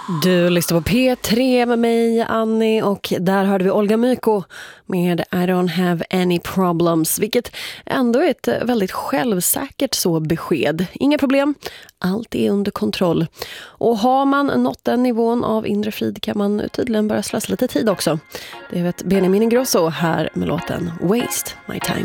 Du lyssnar på P3 med mig, Annie, och där hörde vi Olga Myko med I don't have any problems, vilket ändå är ett väldigt självsäkert så besked. Inga problem, allt är under kontroll. Och har man nått den nivån av inre frid kan man tydligen börja slösa lite tid också. Det vet Benjamin Ingrosso här med låten Waste My Time.